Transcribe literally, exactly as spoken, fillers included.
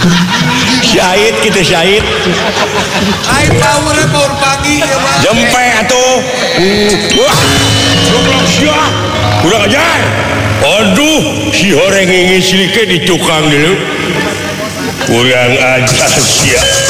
syahid kita syahid Ai power power pagi ya Bang. jempe atuh wah goblok sia kurang ajar aduh si horeng ini silike di tukang dulu kurang ajar sia